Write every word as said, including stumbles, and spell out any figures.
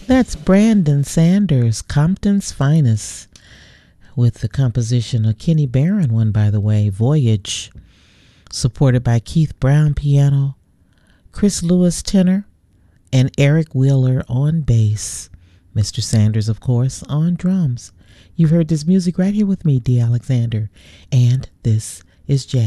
That's Brandon Sanders, Compton's Finest, with the composition of Kenny Barron, one by the way, Voyage, supported by Keith Brown piano, Chris Lewis tenor, and Eric Wheeler on bass. Mister Sanders, of course, on drums. You've heard this music right here with me, D. Alexander, and this is Jazz.